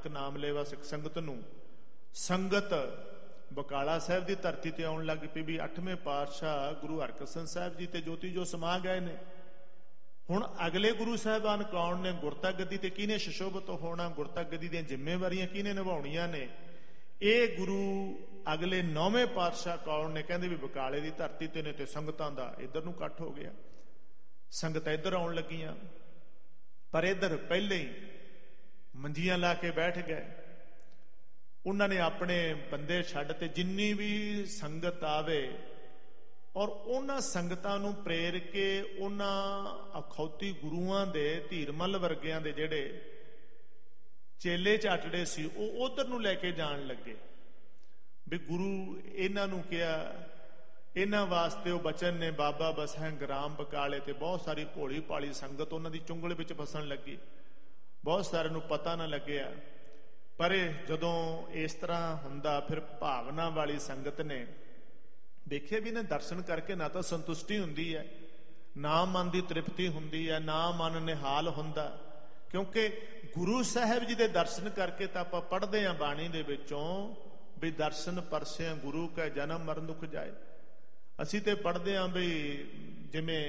ਨਾਨਕ ਨਾਮ ਲੇਵਾ ਸਿੱਖ ਸੰਗਤ ਨੂੰ ਸੰਗਤ ਬਕਾਲਾ ਸਾਹਿਬ ਦੀ ਧਰਤੀ ਤੇ ਆਉਣ ਲੱਗ ਪਈ ਵੀ 8ਵੇਂ ਪਾਤਸ਼ਾਹ ਗੁਰੂ ਹਰਕ੍ਰਿਸ਼ਨ ਸਾਹਿਬ ਜੀ ਤੇ ਜੋਤੀ ਜੋ ਸਮਾ ਗਏ ਨੇ। ਹੁਣ ਅਗਲੇ ਗੁਰੂ ਸਾਹਿਬਾਨ ਕੌਣ ਨੇ? ਗੁਰਤਾ ਗੱਦੀ ਤੇ ਕਿਹਨੇ ਸੁਸ਼ੋਭਿਤ ਹੋਣਾ? ਗੁਰਤਾ ਗੱਦੀ ਦੀਆਂ ਜ਼ਿੰਮੇਵਾਰੀਆਂ ਕਿਹਨੇ ਨਿਭਾਉਣੀਆਂ ਨੇ? ਇਹ ਗੁਰੂ ਅਗਲੇ 9ਵੇਂ ਪਾਤਸ਼ਾਹ ਕੌਣ ਨੇ? ਕਹਿੰਦੇ ਵੀ ਬਕਾਲੇ ਦੀ ਧਰਤੀ ਤੇ ਨੇ ਤੇ ਸੰਗਤਾਂ ਦਾ ਇੱਧਰ ਨੂੰ ਇਕੱਠ ਹੋ ਗਿਆ, ਸੰਗਤਾਂ ਇੱਧਰ ਆਉਣ ਲੱਗੀਆਂ। ਪਰ ਇੱਧਰ ਪਹਿਲੇ ਹੀ ਮੰਜੀਆਂ ਲਾ ਕੇ ਬੈਠ ਗਏ। ਉਹਨਾਂ ਨੇ ਆਪਣੇ ਬੰਦੇ ਛੱਡ ਤੇ ਜਿੰਨੀ ਵੀ ਸੰਗਤ ਆਵੇ ਔਰ ਉਹਨਾਂ ਸੰਗਤਾਂ ਨੂੰ ਪ੍ਰੇਰ ਕੇ ਉਹਨਾਂ ਅਖੌਤੀ ਗੁਰੂਆਂ ਦੇ ਧੀਰਮਲ ਵਰਗਿਆਂ ਦੇ ਜਿਹੜੇ ਚੇਲੇ ਝਾਟੜੇ ਸੀ ਉਹ ਉਧਰ ਨੂੰ ਲੈ ਕੇ ਜਾਣ ਲੱਗੇ ਵੀ ਗੁਰੂ ਇਹਨਾਂ ਨੂੰ ਕਿਹਾ, ਇਹਨਾਂ ਵਾਸਤੇ ਉਹ ਬਚਨ ਨੇ ਬਾਬਾ ਬਸਹਿ ਗ੍ਰਾਮ ਬਕਾਲੇ ਤੇ ਬਹੁਤ ਸਾਰੀ ਭੋਲੀ ਭਾਲੀ ਸੰਗਤ ਉਹਨਾਂ ਦੀ ਚੁੰਗਲ ਵਿੱਚ ਫਸਣ ਲੱਗੀ। ਬਹੁਤ ਸਾਰਿਆਂ ਨੂੰ ਪਤਾ ਨਾ ਲੱਗਿਆ। ਪਰ ਜਦੋਂ ਇਸ ਤਰ੍ਹਾਂ ਹੁੰਦਾ ਫਿਰ ਭਾਵਨਾ ਵਾਲੀ ਸੰਗਤ ਨੇ ਦੇਖਿਆ ਵੀ ਨੇ ਦਰਸ਼ਨ ਕਰਕੇ ਨਾ ਤਾਂ ਸੰਤੁਸ਼ਟੀ ਹੁੰਦੀ ਹੈ, ਨਾ ਮਨ ਦੀ ਤ੍ਰਿਪਤੀ ਹੁੰਦੀ ਹੈ, ਨਾ ਮਨ ਨਿਹਾਲ ਹੁੰਦਾ। ਕਿਉਂਕਿ ਗੁਰੂ ਸਾਹਿਬ ਜੀ ਦੇ ਦਰਸ਼ਨ ਕਰਕੇ ਤਾਂ ਆਪਾਂ ਪੜ੍ਹਦੇ ਹਾਂ ਬਾਣੀ ਦੇ ਵਿੱਚੋਂ ਵੀ ਦਰਸ਼ਨ ਪਰਸਿਆਂ ਗੁਰੂ ਕੈ ਜਨਮ ਮਰਨ ਦੁਖ ਜਾਏ। ਅਸੀਂ ਤੇ ਪੜ੍ਹਦੇ ਹਾਂ ਵੀ ਜਿਵੇਂ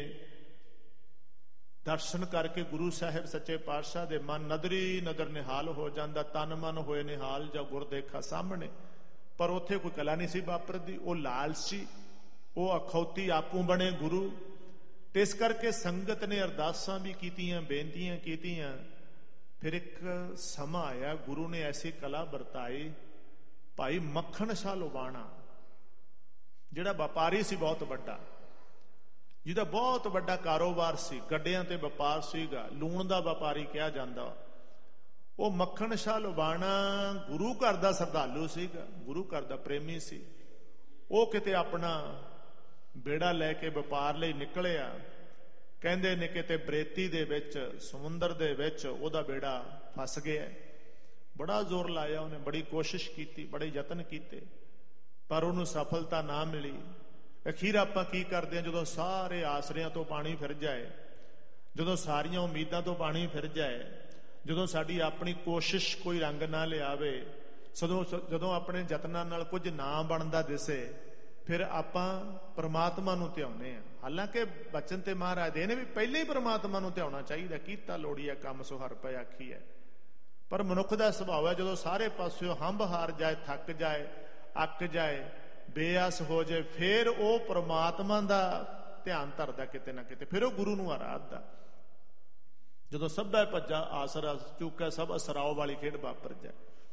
ਦਰਸ਼ਨ ਕਰਕੇ ਗੁਰੂ ਸਾਹਿਬ ਸੱਚੇ ਪਾਤਸ਼ਾਹ ਦੇ ਮਨ ਨਦਰੀ ਨਦਰ ਨਿਹਾਲ ਹੋ ਜਾਂਦਾ, ਤਨ ਮਨ ਹੋਏ ਨਿਹਾਲ ਜਾਂ ਗੁਰ ਦੇਖਾ ਸਾਹਮਣੇ। ਪਰ ਉੱਥੇ ਕੋਈ ਕਲਾ ਨਹੀਂ ਸੀ ਵਾਪਰਦੀ। ਉਹ ਲਾਲਚੀ, ਉਹ ਅਖੌਤੀ ਆਪੂ ਬਣੇ ਗੁਰੂ। ਤੇ ਇਸ ਕਰਕੇ ਸੰਗਤ ਨੇ ਅਰਦਾਸਾਂ ਵੀ ਕੀਤੀਆਂ, ਬੇਨਤੀਆਂ ਕੀਤੀਆਂ। ਫਿਰ ਇੱਕ ਸਮਾਂ ਆਇਆ, ਗੁਰੂ ਨੇ ਐਸੀ ਕਲਾ ਵਰਤਾਈ। ਭਾਈ ਮੱਖਣ ਸ਼ਾਹ ਲੋਵਾਣਾ ਜਿਹੜਾ ਵਪਾਰੀ ਸੀ ਬਹੁਤ ਵੱਡਾ, ਜਿਹਦਾ ਬਹੁਤ ਵੱਡਾ ਕਾਰੋਬਾਰ ਸੀ, ਗੱਡਿਆਂ ਤੇ ਵਪਾਰ ਸੀਗਾ, ਲੂਣ ਦਾ ਵਪਾਰੀ ਕਿਹਾ ਜਾਂਦਾ, ਉਹ ਮੱਖਣ ਸ਼ਾਹ ਲੋਵਾਣਾ ਗੁਰੂ ਘਰ ਦਾ ਸ਼ਰਧਾਲੂ ਸੀਗਾ, ਗੁਰੂ ਘਰ ਦਾ ਪ੍ਰੇਮੀ ਸੀ। ਉਹ ਕਿਤੇ ਆਪਣਾ ਬੇੜਾ ਲੈ ਕੇ ਵਪਾਰ ਲਈ ਨਿਕਲਿਆ। ਕਹਿੰਦੇ ਨੇ ਕਿਤੇ ਬਰੇਤੀ ਦੇ ਵਿੱਚ, ਸਮੁੰਦਰ ਦੇ ਵਿੱਚ ਉਹਦਾ ਬੇੜਾ ਫਸ ਗਿਆ। ਬੜਾ ਜ਼ੋਰ ਲਾਇਆ ਉਹਨੇ, ਬੜੀ ਕੋਸ਼ਿਸ਼ ਕੀਤੀ, ਬੜੇ ਯਤਨ ਕੀਤੇ, ਪਰ ਉਹਨੂੰ ਸਫਲਤਾ ਨਾ ਮਿਲੀ। ਅਖੀਰ ਆਪਾਂ ਕੀ ਕਰਦੇ ਹਾਂ? ਜਦੋਂ ਸਾਰੇ ਆਸਰਿਆਂ ਤੋਂ ਪਾਣੀ ਫਿਰ ਜਾਏ, ਜਦੋਂ ਸਾਰੀਆਂ ਉਮੀਦਾਂ ਤੋਂ ਪਾਣੀ ਫਿਰ ਜਾਏ, ਜਦੋਂ ਸਾਡੀ ਆਪਣੀ ਕੋਸ਼ਿਸ਼ ਕੋਈ ਰੰਗ ਨਾ ਲਿਆਵੇ, ਜਦੋਂ ਆਪਣੇ ਯਤਨਾਂ ਨਾਲ ਕੁਝ ਨਾ ਬਣਦਾ ਦਿਸੇ, ਫਿਰ ਆਪਾਂ ਪਰਮਾਤਮਾ ਨੂੰ ਧਿਆਉਂਦੇ ਹਾਂ। ਹਾਲਾਂਕਿ ਬਚਨ ਤੇ ਮਹਾਰਾਜ ਦੇ ਨੇ ਵੀ ਪਹਿਲੇ ਹੀ ਪਰਮਾਤਮਾ ਨੂੰ ਧਿਆਉਣਾ ਚਾਹੀਦਾ। ਕੀਤਾ ਲੋੜੀਆ ਕੰਮ ਸੋ ਹਰਿ ਪੈ ਆਖੀ ਹੈ। ਪਰ ਮਨੁੱਖ ਦਾ ਸੁਭਾਅ ਹੈ ਜਦੋਂ ਸਾਰੇ ਪਾਸਿਓਂ ਹੰਬ ਹਾਰ ਜਾਏ, ਥੱਕ ਜਾਏ, ਅੱਕ ਜਾਏ, ਬੇਅਸ ਹੋ ਜਾਏ, ਫਿਰ ਉਹ ਪਰਮਾਤਮਾ ਦਾ ਧਿਆਨ ਧਰਦਾ ਕਿਤੇ ਨਾ ਕਿਤੇ, ਫਿਰ ਉਹ ਗੁਰੂ ਨੂੰ ਆਰਾਧਦਾ। ਜਦੋਂ ਸਭਾ ਭੱਜਾ ਆਸਰਾ ਚੁੱਕਾ, ਸਭ ਅਸਰਾਓ ਵਾਲੀ ਖੇਡ ਵਾਪਰ ਜਾਏ।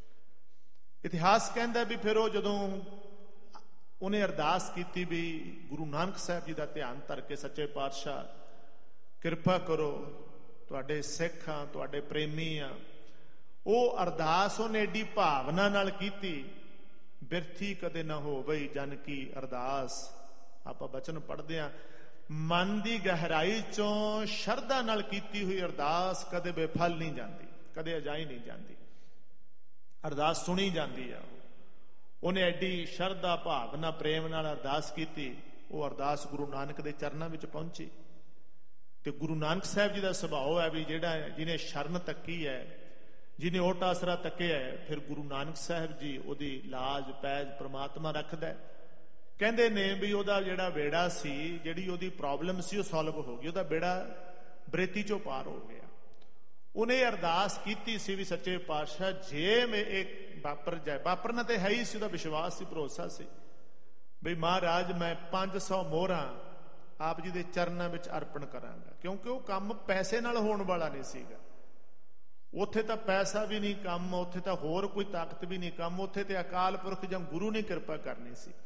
ਇਤਿਹਾਸ ਕਹਿੰਦਾ ਵੀ ਫਿਰ ਉਹ ਜਦੋਂ ਉਹਨੇ ਅਰਦਾਸ ਕੀਤੀ ਵੀ ਗੁਰੂ ਨਾਨਕ ਸਾਹਿਬ ਜੀ ਦਾ ਧਿਆਨ ਧਰ ਕੇ ਸੱਚੇ ਪਾਤਸ਼ਾਹ ਕਿਰਪਾ ਕਰੋ, ਤੁਹਾਡੇ ਸਿੱਖ ਆ, ਤੁਹਾਡੇ ਪ੍ਰੇਮੀ ਆ। ਉਹ ਅਰਦਾਸ ਉਹਨੇ ਏਡੀ ਭਾਵਨਾ ਨਾਲ ਕੀਤੀ, ਬਿਰਥੀ ਕਦੇ ਨਾ ਹੋਵੇ ਜਨ ਕੀ ਅਰਦਾਸ। ਆਪਾਂ ਬਚਨ ਪੜ੍ਹਦੇ ਹਾਂ, ਮਨ ਦੀ ਗਹਿਰਾਈ ਚੋਂ ਸ਼ਰਧਾ ਨਾਲ ਕੀਤੀ ਹੋਈ ਅਰਦਾਸ ਕਦੇ ਬੇਫਲ ਨਹੀਂ ਜਾਂਦੀ, ਕਦੇ ਅਜਾਈ ਨਹੀਂ ਜਾਂਦੀ। ਅਰਦਾਸ ਸੁਣੀ ਜਾਂਦੀ ਆ। ਉਹਨੇ ਐਡੀ ਸ਼ਰਧਾ ਭਾਵਨਾ ਪ੍ਰੇਮ ਨਾਲ ਅਰਦਾਸ ਕੀਤੀ। ਉਹ ਅਰਦਾਸ ਗੁਰੂ ਨਾਨਕ ਦੇ ਚਰਨਾਂ ਵਿੱਚ ਪਹੁੰਚੀ। ਤੇ ਗੁਰੂ ਨਾਨਕ ਸਾਹਿਬ ਜੀ ਦਾ ਸੁਭਾਅ ਹੈ ਵੀ ਜਿਹੜਾ ਜਿਹਨੇ ਸ਼ਰਨ ਤੱਕੀ ਹੈ, ਜਿਹਨੇ ਓਟ ਆਸਰਾ ਤੱਕਿਆ ਹੈ, ਫਿਰ ਗੁਰੂ ਨਾਨਕ ਸਾਹਿਬ ਜੀ ਉਹਦੀ ਲਾਜ ਪੈਜ ਪ੍ਰਮਾਤਮਾ ਰੱਖਦਾ। ਕਹਿੰਦੇ ਨੇ ਵੀ ਉਹਦਾ ਜਿਹੜਾ ਬੇੜਾ ਸੀ, ਜਿਹੜੀ ਉਹਦੀ ਪ੍ਰੋਬਲਮ ਸੀ, ਉਹ ਸੋਲਵ ਹੋ ਗਈ। ਉਹਦਾ ਬੇੜਾ ਬਰੇਤੀ ਚੋਂ ਪਾਰ ਹੋ ਗਿਆ। ਉਹਨੇ ਅਰਦਾਸ ਕੀਤੀ ਸੀ ਵੀ ਸੱਚੇ ਪਾਤਸ਼ਾਹ ਜੇ ਮੈਂ ਇਹ ਵਾਪਰ ਜਾਏ, ਵਾਪਰਨਾ ਤੇ ਹੈ ਹੀ ਸੀ, ਉਹਦਾ ਵਿਸ਼ਵਾਸ ਸੀ, ਭਰੋਸਾ ਸੀ ਵੀ ਮਹਾਰਾਜ ਮੈਂ 500 ਮੋਹਰਾਂ ਆਪ ਜੀ ਦੇ ਚਰਨਾਂ ਵਿੱਚ ਅਰਪਣ ਕਰਾਂਗਾ। ਕਿਉਂਕਿ ਉਹ ਕੰਮ ਪੈਸੇ ਨਾਲ ਹੋਣ ਵਾਲਾ ਨਹੀਂ ਸੀਗਾ। ਉੱਥੇ ਤਾਂ ਪੈਸਾ ਵੀ ਨਹੀਂ ਕੰਮ, ਉੱਥੇ ਤਾਂ ਹੋਰ ਕੋਈ ਤਾਕਤ ਵੀ ਨਹੀਂ ਕੰਮ, ਉੱਥੇ ਤੇ ਅਕਾਲ ਪੁਰਖ ਜਾਂ ਗੁਰੂ ਨੇ ਕਿਰਪਾ ਕਰਨੀ ਸੀ।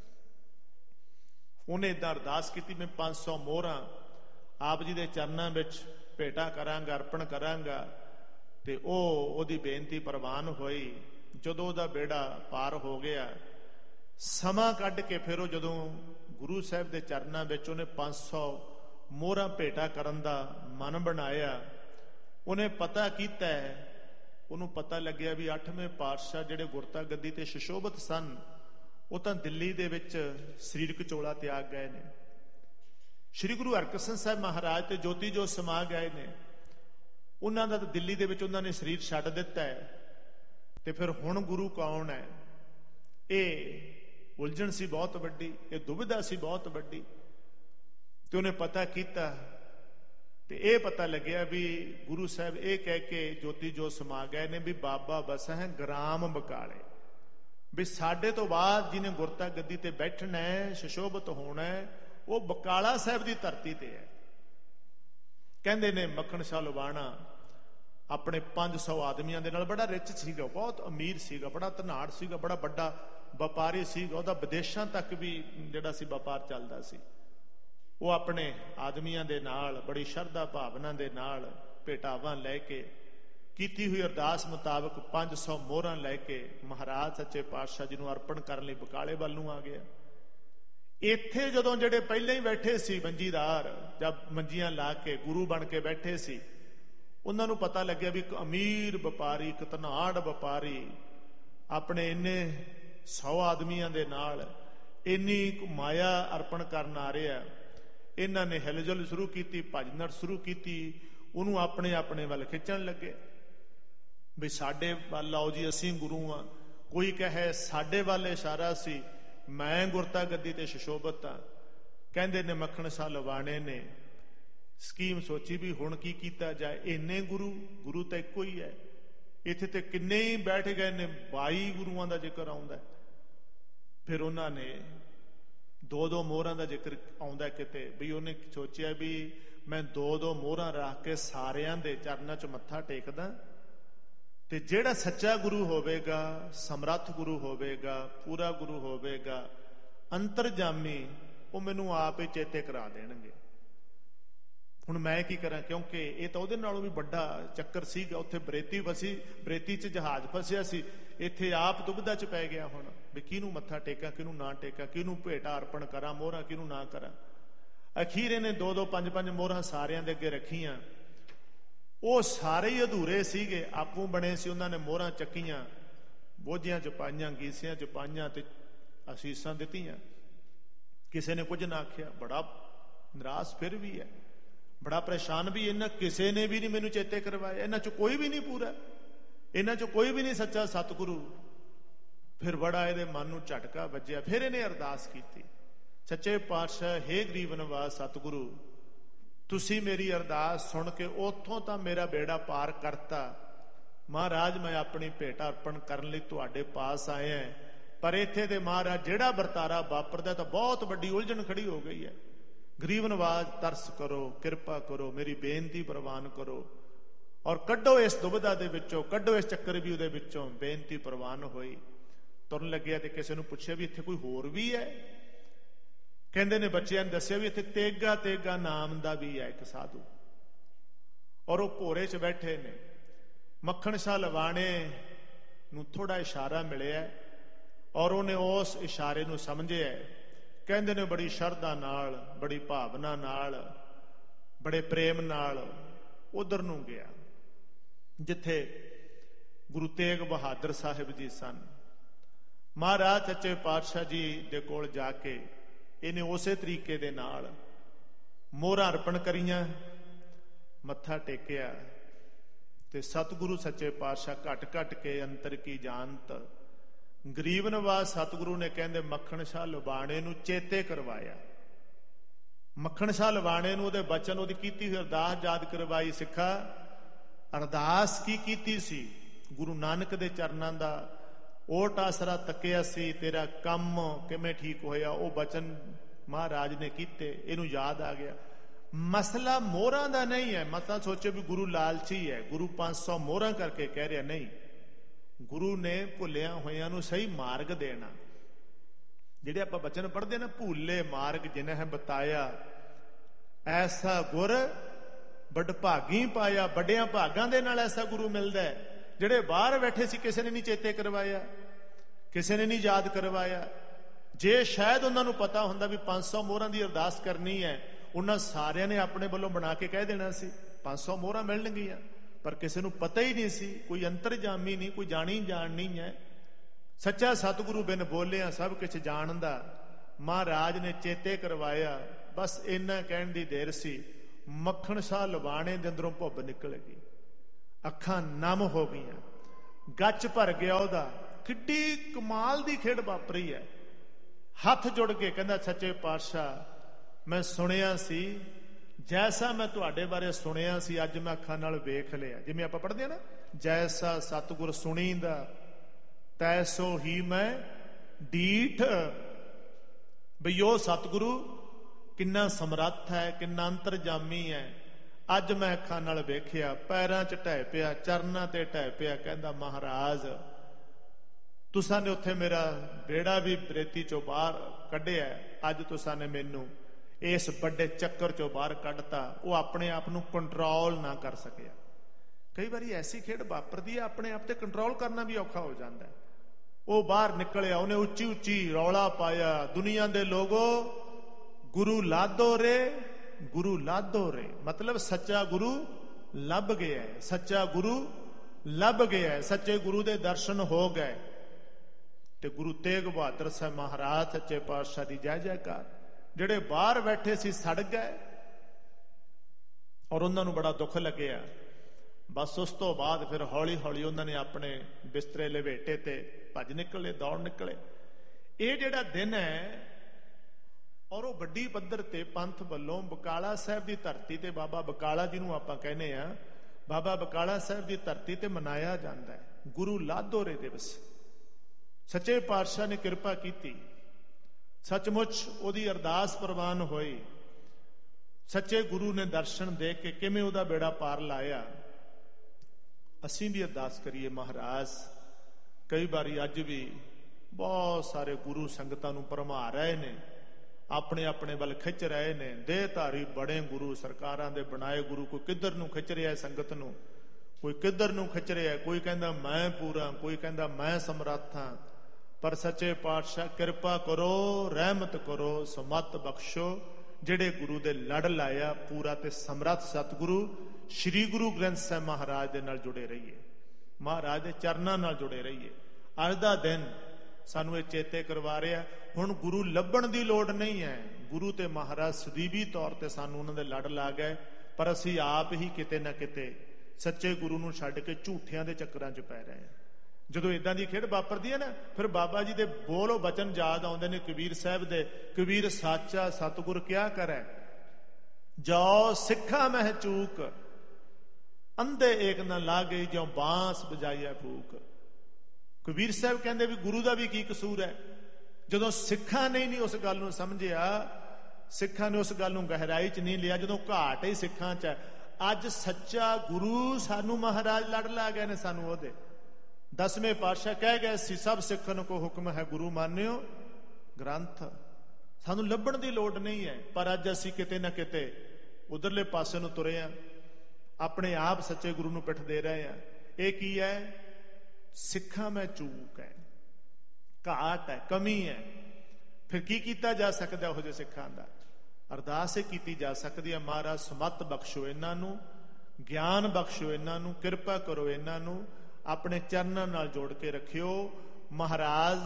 ਉਹਨੇ ਏਦਾਂ ਅਰਦਾਸ ਕੀਤੀ, ਮੈਂ 500 ਮੋਹਰਾਂ ਆਪ ਜੀ ਦੇ ਚਰਨਾਂ ਵਿੱਚ ਭੇਟਾ ਕਰਾਂਗਾ, ਅਰਪਣ ਕਰਾਂਗਾ। ਤੇ ਉਹਦੀ ਬੇਨਤੀ ਪ੍ਰਵਾਨ ਹੋਈ। ਜਦੋਂ ਉਹਦਾ ਬੇੜਾ ਪਾਰ ਹੋ ਗਿਆ, ਸਮਾਂ ਕੱਢ ਕੇ ਫਿਰ ਉਹ ਜਦੋਂ ਗੁਰੂ ਸਾਹਿਬ ਦੇ ਚਰਨਾਂ ਵਿੱਚ ਉਹਨੇ 500 ਮੋਹਰਾਂ ਭੇਟਾ ਕਰਨ ਦਾ ਮਨ ਬਣਾਇਆ। ਉਹਨੇ ਪਤਾ ਕੀਤਾ, ਉਹਨੂੰ ਪਤਾ ਲੱਗਿਆ ਵੀ 8ਵੇਂ ਪਾਤਸ਼ਾਹ ਜਿਹੜੇ ਗੁਰਤਾ ਗੱਦੀ ਤੇ ਸੁਸ਼ੋਭਿਤ ਸਨ, ਉਹ ਤਾਂ ਦਿੱਲੀ ਦੇ ਵਿੱਚ ਸਰੀਰਕ ਚੋਲਾ ਤਿਆਗ ਗਏ ਨੇ। ਸ਼੍ਰੀ ਗੁਰੂ ਹਰਕ੍ਰਿਸ਼ਨ ਸਾਹਿਬ ਮਹਾਰਾਜ ਤੇ ਜੋਤੀ ਜੋਤ ਸਮਾ ਗਏ ਨੇ। ਉਹਨਾਂ ਦਾ ਤਾਂ ਦਿੱਲੀ ਦੇ ਵਿੱਚ ਉਹਨਾਂ ਨੇ ਸਰੀਰ ਛੱਡ ਦਿੱਤਾ ਹੈ। ਤੇ ਫਿਰ ਹੁਣ ਗੁਰੂ ਕੌਣ ਹੈ, ਇਹ ਉਲਝਣ ਸੀ ਬਹੁਤ ਵੱਡੀ, ਇਹ ਦੁਬਿਧਾ ਸੀ ਬਹੁਤ ਵੱਡੀ। ਤੇ ਉਹਨੇ ਪਤਾ ਕੀਤਾ ਤੇ ਇਹ ਪਤਾ ਲੱਗਿਆ ਵੀ ਗੁਰੂ ਸਾਹਿਬ ਇਹ ਕਹਿ ਕੇ ਜੋਤੀ ਜੋਤ ਸਮਾ ਗਏ ਨੇ ਵੀ ਬਾਬਾ ਬਸਾ ਹੈ ਗ੍ਰਾਮ ਬਕਾਲੇ, ਵੀ ਸਾਡੇ ਤੋਂ ਬਾਅਦ ਜਿਹਨੇ ਗੁਰਤਾ ਗੱਦੀ ਤੇ ਬੈਠਣਾ ਹੈ, ਸੁਸ਼ੋਭਿਤ ਹੋਣਾ ਹੈ, ਉਹ ਬਕਾਲਾ ਸਾਹਿਬ ਦੀ ਧਰਤੀ ਤੇ ਹੈ। ਕਹਿੰਦੇ ਨੇ ਮੱਖਣ ਸ਼ਾਹ ਲਵਾਣਾ ਆਪਣੇ 500 ਆਦਮੀਆਂ ਦੇ ਨਾਲ, ਬੜਾ ਰਿਚ ਸੀਗਾ, ਬਹੁਤ ਅਮੀਰ ਸੀਗਾ, ਬੜਾ ਧਨਾੜ ਸੀਗਾ, ਬੜਾ ਵੱਡਾ ਵਪਾਰੀ ਸੀਗਾ, ਉਹਦਾ ਵਿਦੇਸ਼ਾਂ ਤੱਕ ਵੀ ਜਿਹੜਾ ਸੀ ਵਪਾਰ ਚੱਲਦਾ ਸੀ। ਉਹ ਆਪਣੇ ਆਦਮੀਆਂ ਦੇ ਨਾਲ ਬੜੀ ਸ਼ਰਧਾ ਭਾਵਨਾ ਦੇ ਨਾਲ ਭੇਟਾਵਾਂ ਲੈ ਕੇ ਕੀਤੀ ਹੋਈ ਅਰਦਾਸ ਮੁਤਾਬਕ 500 ਮੋਹਰਾਂ ਲੈ ਕੇ ਮਹਾਰਾਜ ਸੱਚੇ ਪਾਤਸ਼ਾਹ ਜੀ ਨੂੰ ਅਰਪਣ ਕਰਨ ਲਈ ਬਕਾਲੇ ਵੱਲ ਨੂੰ ਆ ਗਿਆ। ਇੱਥੇ ਜਦੋਂ ਜਿਹੜੇ ਪਹਿਲਾਂ ਹੀ ਬੈਠੇ ਸੀ ਮੰਜੀਦਾਰ, ਜਦ ਮੰਜੀਆਂ ਲਾ ਕੇ ਗੁਰੂ ਬਣ ਕੇ ਬੈਠੇ ਸੀ, ਉਹਨਾਂ ਨੂੰ ਪਤਾ ਲੱਗਿਆ ਵੀ ਇੱਕ ਅਮੀਰ ਵਪਾਰੀ, ਇੱਕ ਧਨਾੜ ਵਪਾਰੀ ਆਪਣੇ ਇੰਨੇ 100 ਆਦਮੀਆਂ ਦੇ ਨਾਲ ਇੰਨੀ ਮਾਇਆ ਅਰਪਣ ਕਰਨ ਆ ਰਿਹਾ। ਇਹਨਾਂ ਨੇ ਹਿਲਜੁਲ ਸ਼ੁਰੂ ਕੀਤੀ, ਭਜਨਰ ਸ਼ੁਰੂ ਕੀਤੀ, ਉਹਨੂੰ ਆਪਣੇ ਆਪਣੇ ਵੱਲ ਖਿੱਚਣ ਲੱਗੇ ਵੀ ਸਾਡੇ ਵੱਲ ਆਓ ਜੀ, ਅਸੀਂ ਗੁਰੂ ਆ। ਕੋਈ ਕਹੇ ਸਾਡੇ ਵੱਲ ਇਸ਼ਾਰਾ ਸੀ, ਮੈਂ ਗੁਰਤਾ ਗੱਦੀ ਤੇ ਸੁਸ਼ੋਭਿਤ ਆ। ਕਹਿੰਦੇ ਨੇ ਮੱਖਣ ਸ਼ਾਹ ਲਵਾਣੇ ਨੇ ਸਕੀਮ ਸੋਚੀ ਵੀ ਹੁਣ ਕੀ ਕੀਤਾ ਜਾਏ, ਇੰਨੇ ਗੁਰੂ ਤਾਂ ਇੱਕੋ ਹੀ ਹੈ, ਇੱਥੇ ਤੇ ਕਿੰਨੇ ਹੀ ਬੈਠ ਗਏ ਨੇ, 22 ਗੁਰੂਆਂ ਦਾ ਜ਼ਿਕਰ ਆਉਂਦਾ। ਫਿਰ ਉਹਨਾਂ ਨੇ 2-2 ਮੋਹਰਾਂ ਦਾ ਜ਼ਿਕਰ ਆਉਂਦਾ ਕਿਤੇ, ਵੀ ਉਹਨੇ ਸੋਚਿਆ ਵੀ ਮੈਂ 2-2 ਮੋਹਰਾਂ ਰੱਖ ਕੇ ਸਾਰਿਆਂ ਦੇ ਚਰਨਾਂ 'ਚ ਮੱਥਾ ਟੇਕਦਾ, ਤੇ ਜਿਹੜਾ ਸੱਚਾ ਗੁਰੂ ਹੋਵੇਗਾ, ਸਮਰੱਥ ਗੁਰੂ ਹੋਵੇਗਾ, ਪੂਰਾ ਗੁਰੂ ਹੋਵੇਗਾ, ਅੰਤਰਜਾਮੀ, ਉਹ ਮੈਨੂੰ ਆਪ ਹੀ ਚੇਤੇ ਕਰਾ ਦੇਣਗੇ। ਹੁਣ ਮੈਂ ਕੀ ਕਰਾਂ, ਕਿਉਂਕਿ ਇਹ ਤਾਂ ਉਹਦੇ ਨਾਲੋਂ ਵੀ ਵੱਡਾ ਚੱਕਰ ਸੀਗਾ। ਉੱਥੇ ਬਰੇਤੀ ਫਸੀ, ਬਰੇਤੀ 'ਚ ਜਹਾਜ਼ ਫਸਿਆ ਸੀ, ਇੱਥੇ ਆਪ ਦੁਬਿਧਾ 'ਚ ਪੈ ਗਿਆ ਹੁਣ ਵੀ ਕਿਹਨੂੰ ਮੱਥਾ ਟੇਕਾਂ, ਕਿਹਨੂੰ ਨਾ ਟੇਕਾਂ, ਕਿਹਨੂੰ ਭੇਟਾ ਅਰਪਣ ਕਰਾਂ, ਮੋਹਰਾਂ ਕਿਹਨੂੰ ਨਾ ਕਰਾਂ। ਅਖੀਰ ਇਹਨੇ 2-2 5-5 ਮੋਹਰਾਂ ਸਾਰਿਆਂ ਦੇ ਅੱਗੇ ਰੱਖੀਆਂ। ਉਹ ਸਾਰੇ ਹੀ ਅਧੂਰੇ ਸੀਗੇ, ਆਪੂ ਬਣੇ ਸੀ। ਉਹਨਾਂ ਨੇ ਮੋਹਰਾਂ ਚੱਕੀਆਂ, ਬੋਝਿਆਂ 'ਚ ਪਾਈਆਂ, ਗੀਸਿਆਂ 'ਚ ਪਾਈਆਂ ਤੇ ਅਸੀਸਾਂ ਦਿੱਤੀਆਂ। ਕਿਸੇ ਨੇ ਕੁਝ ਨਾ ਆਖਿਆ। ਬੜਾ ਨਿਰਾਸ਼ ਫਿਰ ਵੀ ਹੈ, ਬੜਾ ਪਰੇਸ਼ਾਨ ਵੀ। ਇਹਨਾਂ ਕਿਸੇ ਨੇ ਵੀ ਨਹੀਂ ਮੈਨੂੰ ਚੇਤੇ ਕਰਵਾਇਆ, ਇਹਨਾਂ 'ਚ ਕੋਈ ਵੀ ਨਹੀਂ ਪੂਰਾ, ਇਹਨਾਂ 'ਚ ਕੋਈ ਵੀ ਨਹੀਂ ਸੱਚਾ ਸਤਿਗੁਰੂ। ਫਿਰ ਬੜਾ ਇਹਦੇ ਮਨ ਨੂੰ ਝਟਕਾ ਵੱਜਿਆ। ਫਿਰ ਇਹਨੇ ਅਰਦਾਸ ਕੀਤੀ, ਸੱਚੇ ਪਾਤਸ਼ਾਹ, ਹੇ ਗਰੀਬ ਨਿਵਾਜ ਸਤਿਗੁਰੂ, ਤੁਸੀਂ ਮੇਰੀ ਅਰਦਾਸ ਸੁਣ ਕੇ ਉੱਥੋਂ ਤਾਂ ਮੇਰਾ ਬੇੜਾ ਪਾਰ ਕਰਤਾ। ਮਹਾਰਾਜ, ਮੈਂ ਆਪਣੀ ਭੇਟਾ ਅਰਪਣ ਕਰਨ ਲਈ ਤੁਹਾਡੇ ਪਾਸ ਆਇਆ ਹਾਂ, ਪਰ ਇੱਥੇ ਦੇ ਮਹਾਰਾਜ ਜਿਹੜਾ ਵਰਤਾਰਾ ਵਾਪਰਦਾ ਤਾਂ ਬਹੁਤ ਵੱਡੀ ਉਲਝਣ ਖੜੀ ਹੋ ਗਈ ਹੈ। ਗਰੀਬ ਨਿਵਾਜ, ਤਰਸ ਕਰੋ, ਕਿਰਪਾ ਕਰੋ, ਮੇਰੀ ਬੇਨਤੀ ਪ੍ਰਵਾਨ ਕਰੋ ਔਰ ਕੱਢੋ ਇਸ ਦੁਬਿਧਾ ਦੇ ਵਿੱਚੋਂ, ਕੱਢੋ ਇਸ ਚੱਕਰ ਵੀ ਉਹਦੇ ਵਿੱਚੋਂ। ਬੇਨਤੀ ਪ੍ਰਵਾਨ ਹੋਈ। ਤੁਰਨ ਲੱਗਿਆ ਤੇ ਕਿਸੇ ਨੂੰ ਪੁੱਛਿਆ ਵੀ ਇੱਥੇ ਕੋਈ ਹੋਰ ਵੀ ਹੈ। ਕਹਿੰਦੇ ਨੇ ਬੱਚਿਆਂ ਨੇ ਦੱਸਿਆ ਵੀ ਇੱਥੇ ਤੇਗਾ ਨਾਮ ਦਾ ਵੀ ਹੈ ਇੱਕ ਸਾਧੂ, ਔਰ ਉਹ ਭੋਰੇ 'ਚ ਬੈਠੇ ਨੇ। ਮੱਖਣ ਸ਼ਾਹ ਲਵਾਣੇ ਨੂੰ ਥੋੜਾ ਇਸ਼ਾਰਾ ਮਿਲਿਆ ਔਰ ਉਹਨੇ ਉਸ ਇਸ਼ਾਰੇ ਨੂੰ ਸਮਝਿਆ। ਕਹਿੰਦੇ ਨੇ ਬੜੀ ਸ਼ਰਧਾ ਨਾਲ, ਬੜੀ ਭਾਵਨਾ ਨਾਲ, ਬੜੇ ਪ੍ਰੇਮ ਨਾਲ ਉਧਰ ਨੂੰ ਗਿਆ ਜਿੱਥੇ ਗੁਰੂ ਤੇਗ ਬਹਾਦਰ ਸਾਹਿਬ ਜੀ ਸਨ। ਮਹਾਰਾਜ ਸੱਚੇ ਪਾਤਸ਼ਾਹ ਜੀ ਦੇ ਕੋਲ ਜਾ ਕੇ ਇਹਨੇ ਉਸੇ ਤਰੀਕੇ ਦੇ ਨਾਲ ਮੋਹਰਾਂ ਅਰਪਣ ਕਰੀਆਂ, ਮੱਥਾ ਟੇਕਿਆ ਤੇ ਸਤਿਗੁਰੂ ਸੱਚੇ ਪਾਤਸ਼ਾਹ ਘਟ ਘਟ ਕੇ ਅੰਤਰ ਕੀ ਜਾਣਤ ਗਰੀਬ ਨਿਵਾਜ ਸਤਿਗੁਰੂ ਨੇ ਕਹਿੰਦੇ ਮੱਖਣ ਸ਼ਾਹ ਲਵਾਣੇ ਨੂੰ ਚੇਤੇ ਕਰਵਾਇਆ। ਮੱਖਣ ਸ਼ਾਹ ਲਵਾਣੇ ਨੂੰ ਉਹਦੇ ਬਚਨ, ਉਹਦੀ ਕੀਤੀ ਹੋਈ ਅਰਦਾਸ ਯਾਦ ਕਰਵਾਈ। ਸਿੱਖਾ, ਅਰਦਾਸ ਕੀ ਕੀਤੀ ਸੀ? ਗੁਰੂ ਨਾਨਕ ਦੇ ਚਰਨਾਂ ਦਾ ਓਟ ਆਸਰਾ ਤੱਕਿਆ ਸੀ, ਤੇਰਾ ਕੰਮ ਕਿਵੇਂ ਠੀਕ ਹੋਇਆ, ਉਹ ਬਚਨ ਮਹਾਰਾਜ ਨੇ ਕੀਤੇ। ਇਹਨੂੰ ਯਾਦ ਆ ਗਿਆ। ਮਸਲਾ ਮੋਹਰਾਂ ਦਾ ਨਹੀਂ ਹੈ। ਮਸਲਾ ਸੋਚੋ ਵੀ ਗੁਰੂ ਲਾਲਚੀ ਹੈ, ਗੁਰੂ 500 ਮੋਹਰਾਂ ਕਰਕੇ ਕਹਿ ਰਿਹਾ। ਨਹੀਂ, ਗੁਰੂ ਨੇ ਭੁੱਲਿਆ ਹੋਇਆਂ ਨੂੰ ਸਹੀ ਮਾਰਗ ਦੇਣਾ। ਜਿਹੜੇ ਆਪਾਂ ਬਚਨ ਪੜ੍ਹਦੇ ਨਾ, ਭੂਲੇ ਮਾਰਗ ਜਿਨ੍ਹਾਂ ਹੈ ਬਤਾਇਆ, ਐਸਾ ਗੁਰ ਵੱਡ ਭਾਗੀ ਪਾਇਆ। ਵੱਡਿਆਂ ਭਾਗਾਂ ਦੇ ਨਾਲ ਐਸਾ ਗੁਰੂ ਮਿਲਦਾ ਹੈ। ਜਿਹੜੇ ਬਾਹਰ ਬੈਠੇ ਸੀ, ਕਿਸੇ ਨੇ ਨਹੀਂ ਚੇਤੇ ਕਰਵਾਇਆ, ਕਿਸੇ ਨੇ ਨਹੀਂ ਯਾਦ ਕਰਵਾਇਆ। ਜੇ ਸ਼ਾਇਦ ਉਹਨਾਂ ਨੂੰ ਪਤਾ ਹੁੰਦਾ ਵੀ 500 ਮੋਹਰਾਂ ਦੀ ਅਰਦਾਸ ਕਰਨੀ ਹੈ, ਉਹਨਾਂ ਸਾਰਿਆਂ ਨੇ ਆਪਣੇ ਵੱਲੋਂ ਬਣਾ ਕੇ ਕਹਿ ਦੇਣਾ ਸੀ 500 ਮੋਹਰਾਂ ਮਿਲਣਗੀਆਂ। ਪਰ ਕਿਸੇ ਨੂੰ ਪਤਾ ਹੀ ਨਹੀਂ ਸੀ, ਕੋਈ ਅੰਤਰਜਾਮੀ ਨਹੀਂ, ਕੋਈ ਜਾਣੀ ਜਾਣਨੀ ਹੈ। ਸੱਚਾ ਸਤਿਗੁਰੂ ਬਿਨ ਬੋਲਿਆ ਸਭ ਕੁਝ ਜਾਣਦਾ। ਮਹਾਰਾਜ ਨੇ ਚੇਤੇ ਕਰਵਾਇਆ। ਬਸ ਇੰਨਾ ਕਹਿਣ ਦੀ ਦੇਰ ਸੀ, ਮੱਖਣ ਸ਼ਾਹ ਲਵਾਣੇ ਦੇ ਅੰਦਰੋਂ ਭੁੱਬ ਨਿਕਲ ਗਈ, ਅੱਖਾਂ ਨਮ ਹੋ ਗਈਆਂ। ਗੱਚ ਭਰ ਗਿਆ ਉਹਦਾ। ਕਿੱਡੀ ਕਮਾਲ ਦੀ ਖੇਡ ਵਾਪਰੀ ਹੈ। ਹੱਥ ਜੁੜ ਕੇ ਕਹਿੰਦਾ ਸੱਚੇ ਪਾਤਸ਼ਾਹ ਮੈਂ ਸੁਣਿਆ ਸੀ, ਜੈਸਾ ਮੈਂ ਤੁਹਾਡੇ ਬਾਰੇ ਸੁਣਿਆ ਸੀ ਅੱਜ ਮੈਂ ਅੱਖਾਂ ਨਾਲ ਵੇਖ ਲਿਆ। ਜਿਵੇਂ ਆਪਾਂ ਪੜ੍ਹਦੇ ਹਾਂ ਨਾ, ਜੈਸਾ ਸਤਿਗੁਰ ਸੁਣੀਂਦਾ ਤੈਸੋ ਹੀ ਮੈਂ ਡੀਠ। ਬਈ ਉਹ ਸਤਿਗੁਰੂ ਕਿੰਨਾ ਸਮਰੱਥ ਹੈ, ਕਿੰਨਾ ਅੰਤਰਜਾਮੀ ਹੈ, ਅੱਜ ਮੈਂ ਅੱਖਾਂ ਨਾਲ ਵੇਖਿਆ। ਪੈਰਾਂ 'ਚ ਢਹਿ ਪਿਆ, ਚਰਨਾਂ ਤੇ ਢਹਿ ਪਿਆ, ਕਹਿੰਦਾ ਮਹਾਰਾਜ ਤੁਸਾਂ ਨੇ ਉੱਥੇ ਮੇਰਾ ਬੇੜਾ ਵੀ ਰੇਤੀ ਚੋਂ ਬਾਹਰ ਕੱਢਿਆ, ਅੱਜ ਤੁਸਾਂ ਨੇ ਮੈਨੂੰ ਇਸ ਵੱਡੇ ਚੱਕਰ ਚੋਂ ਬਾਹਰ ਕੱਢਤਾ। ਉਹ ਆਪਣੇ ਆਪ ਨੂੰ ਕੰਟਰੋਲ ਨਾ ਕਰ ਸਕਿਆ। ਕਈ ਵਾਰੀ ਐਸੀ ਖੇਡ ਵਾਪਰਦੀ ਹੈ, ਆਪਣੇ ਆਪ ਤੇ ਕੰਟਰੋਲ ਕਰਨਾ ਵੀ ਔਖਾ ਹੋ ਜਾਂਦਾ। ਉਹ ਬਾਹਰ ਨਿਕਲਿਆ, ਉਹਨੇ ਉੱਚੀ ਉੱਚੀ ਰੌਲਾ ਪਾਇਆ, ਦੁਨੀਆ ਦੇ ਲੋਗੋ ਗੁਰੂ ਲਾਦੋ ਰੇ, ਗੁਰੂ ਲਾਦੋ ਰੇ। ਮਤਲਬ ਸੱਚਾ ਗੁਰੂ ਲੱਭ ਗਿਆ, ਸੱਚਾ ਗੁਰੂ ਲੱਭ ਗਿਆ, ਸੱਚੇ ਗੁਰੂ ਦੇ ਦਰਸ਼ਨ ਹੋ ਗਏ। ਤੇ ਗੁਰੂ ਤੇਗ ਬਹਾਦਰ ਸਾਹਿਬ ਮਹਾਰਾਜ ਸੱਚੇ ਪਾਤਸ਼ਾਹ ਦੀ ਜੈ ਜੈਕਾਰ। ਜਿਹੜੇ ਬਾਹਰ ਬੈਠੇ ਸੀ ਸੜ ਗਏ ਔਰ ਉਹਨਾਂ ਨੂੰ ਬੜਾ ਦੁੱਖ ਲੱਗਿਆ। ਬਸ ਉਸ ਤੋਂ ਬਾਅਦ ਫਿਰ ਹੌਲੀ ਹੌਲੀ ਉਹਨਾਂ ਨੇ ਆਪਣੇ ਬਿਸਤਰੇ ਲਵੇਟੇ ਤੇ ਭੱਜ ਨਿਕਲੇ, ਦੌੜ ਨਿਕਲੇ। ਇਹ ਜਿਹੜਾ ਦਿਨ ਹੈ ਔਰ ਉਹ ਵੱਡੀ ਪੱਧਰ ਤੇ ਪੰਥ ਵੱਲੋਂ ਬਕਾਲਾ ਸਾਹਿਬ ਦੀ ਧਰਤੀ ਤੇ, ਬਾਬਾ ਬਕਾਲਾ ਜਿਹਨੂੰ ਆਪਾਂ ਕਹਿੰਦੇ ਆ, ਬਾਬਾ ਬਕਾਲਾ ਸਾਹਿਬ ਦੀ ਧਰਤੀ ਤੇ ਮਨਾਇਆ ਜਾਂਦਾ ਹੈ ਗੁਰੂ ਲਾਦੋਰੇ ਦਿਵਸ। ਸੱਚੇ ਪਾਤਸ਼ਾਹ ਨੇ ਕਿਰਪਾ ਕੀਤੀ, ਸੱਚਮੁੱਚ ਉਹਦੀ ਅਰਦਾਸ ਪ੍ਰਵਾਨ ਹੋਈ। ਸੱਚੇ ਗੁਰੂ ਨੇ ਦਰਸ਼ਨ ਦੇ ਕੇ ਕਿਵੇਂ ਉਹਦਾ ਬੇੜਾ ਪਾਰ ਲਾਇਆ। ਅਸੀਂ ਵੀ ਅਰਦਾਸ ਕਰੀਏ ਮਹਾਰਾਜ। ਕਈ ਵਾਰੀ ਅੱਜ ਵੀ ਬਹੁਤ ਸਾਰੇ ਗੁਰੂ ਸੰਗਤਾਂ ਨੂੰ ਭਰਮਾ ਰਹੇ ਨੇ, ਆਪਣੇ ਆਪਣੇ ਵੱਲ ਖਿੱਚ ਰਹੇ ਨੇ। ਦੇਹਧਾਰੀ ਬੜੇ ਗੁਰੂ, ਸਰਕਾਰਾਂ ਦੇ ਬਣਾਏ ਗੁਰੂ, ਕੋਈ ਕਿੱਧਰ ਨੂੰ ਖਿੱਚ ਰਿਹਾ ਸੰਗਤ ਨੂੰ, ਕੋਈ ਕਿੱਧਰ ਨੂੰ ਖਿੱਚ ਰਿਹਾ। ਕੋਈ ਕਹਿੰਦਾ ਮੈਂ ਪੂਰਾ, ਕੋਈ ਕਹਿੰਦਾ ਮੈਂ ਸਮਰੱਥ ਹਾਂ। ਪਰ ਸੱਚੇ ਪਾਤਸ਼ਾਹ ਕਿਰਪਾ ਕਰੋ, ਰਹਿਮਤ ਕਰੋ, ਸਮਤ ਬਖਸ਼ੋ। ਜਿਹੜੇ ਗੁਰੂ ਦੇ ਲੜ ਲਾਇਆ, ਪੂਰਾ ਤੇ ਸਮਰੱਥ ਸਤਿਗੁਰੂ ਸ੍ਰੀ ਗੁਰੂ ਗ੍ਰੰਥ ਸਾਹਿਬ ਮਹਾਰਾਜ ਦੇ ਨਾਲ ਜੁੜੇ ਰਹੀਏ, ਮਹਾਰਾਜ ਦੇ ਚਰਨਾਂ ਨਾਲ ਜੁੜੇ ਰਹੀਏ। ਅੱਜ ਦਾ ਦਿਨ ਸਾਨੂੰ ਇਹ ਚੇਤੇ ਕਰਵਾ ਰਿਹਾ, ਹੁਣ ਗੁਰੂ ਲੱਭਣ ਦੀ ਲੋੜ ਨਹੀਂ ਹੈ। ਗੁਰੂ ਤੇ ਮਹਾਰਾਜ ਸਦੀਵੀ ਤੌਰ ਤੇ ਸਾਨੂੰ ਉਹਨਾਂ ਦੇ ਲੜ ਲਾ ਗਏ, ਪਰ ਅਸੀਂ ਆਪ ਹੀ ਕਿਤੇ ਨਾ ਕਿਤੇ ਸੱਚੇ ਗੁਰੂ ਨੂੰ ਛੱਡ ਕੇ ਝੂਠਿਆਂ ਦੇ ਚੱਕਰਾਂ 'ਚ ਪੈ ਰਹੇ ਹਾਂ। ਜਦੋਂ ਇਦਾਂ ਦੀ ਖੇਡ ਵਾਪਰਦੀ ਹੈ ਨਾ, ਫਿਰ ਬਾਬਾ ਜੀ ਦੇ ਬੋਲ ਉਹ ਬਚਨ ਯਾਦ ਆਉਂਦੇ ਨੇ ਕਬੀਰ ਸਾਹਿਬ ਦੇ। ਕਬੀਰ ਸਾਚਾ ਸਤਿਗੁਰ ਕਿਆ ਕਰੈ, ਜੋ ਸਿੱਖਾ ਮਹਿ ਚੂਕ, ਅੰਧੇ ਏਕ ਨਾ ਲਾਗੇ, ਜੋ ਬਾਂਸ ਬਜਾਈਆ ਫੂਕ। ਕਬੀਰ ਸਾਹਿਬ ਕਹਿੰਦੇ ਵੀ ਗੁਰੂ ਦਾ ਵੀ ਕੀ ਕਸੂਰ ਹੈ। ਜਦੋਂ ਸਿੱਖਾਂ ਨੇ ਨਹੀਂ ਉਸ ਗੱਲ ਨੂੰ ਸਮਝਿਆ, ਸਿੱਖਾਂ ਨੇ ਉਸ ਗੱਲ ਨੂੰ ਗਹਿਰਾਈ 'ਚ ਨਹੀਂ ਲਿਆ, ਜਦੋਂ ਘਾਟ ਹੀ ਸਿੱਖਾਂ 'ਚ ਹੈ। ਅੱਜ ਸੱਚਾ ਗੁਰੂ ਸਾਨੂੰ ਮਹਾਰਾਜ ਲੜ ਲਾ ਗਏ ਨੇ। ਸਾਨੂੰ ਉਹਦੇ 10ਵੇਂ ਪਾਤਸ਼ਾਹ ਕਹਿ ਗਏ ਸੀ, ਸਭ ਸਿੱਖਣ ਕੋ ਹੁਕਮ ਹੈ ਗੁਰੂ ਮਾਨਿਓ ਗ੍ਰੰਥ। ਸਾਨੂੰ ਲੱਭਣ ਦੀ ਲੋੜ ਨਹੀਂ ਹੈ, ਪਰ ਅੱਜ ਅਸੀਂ ਕਿਤੇ ਨਾ ਕਿਤੇ ਉਧਰਲੇ ਪਾਸੇ ਨੂੰ ਤੁਰੇ ਹਾਂ, ਆਪਣੇ ਆਪ ਸੱਚੇ ਗੁਰੂ ਨੂੰ ਪਿੱਠ ਦੇ ਰਹੇ ਹਾਂ। ਇਹ ਕੀ ਹੈ? ਸਿੱਖਾਂ ਮੈਂ ਚੂਕ ਹੈ, ਘਾਟ ਹੈ, ਕਮੀ ਹੈ। ਫਿਰ ਕੀ ਕੀਤਾ ਜਾ ਸਕਦਾ ਉਹੋ ਜਿਹੇ ਸਿੱਖਾਂ ਦਾ? ਅਰਦਾਸ ਹੀ ਕੀਤੀ ਜਾ ਸਕਦੀ ਹੈ, ਮਹਾਰਾਜ ਸਮਤ ਬਖਸ਼ੋ ਇਹਨਾਂ ਨੂੰ, ਗਿਆਨ ਬਖਸ਼ੋ ਇਹਨਾਂ ਨੂੰ, ਕਿਰਪਾ ਕਰੋ ਇਹਨਾਂ ਨੂੰ, ਆਪਣੇ ਚਰਨਾਂ ਨਾਲ ਜੋੜ ਕੇ ਰੱਖਿਓ। ਮਹਾਰਾਜ